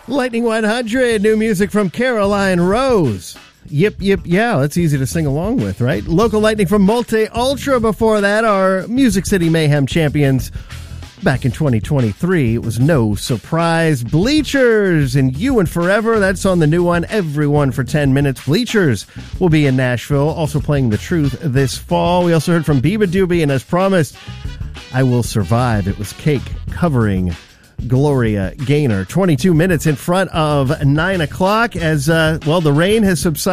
Lightning 100, new music from Caroline Rose. Yip, yip, yeah, that's easy to sing along with, right? Local Lightning from Multi Ultra before that, our Music City Mayhem champions. Back in 2023, it was no surprise. Bleachers and You and Forever, that's on the new one, Everyone for 10 Minutes. Bleachers will be in Nashville, also playing The Truth this fall. We also heard from Biba Doobie, and as promised, I Will Survive. It was Cake covering Gloria Gaynor. 22 minutes in front of 9 o'clock as, the rain has subsided.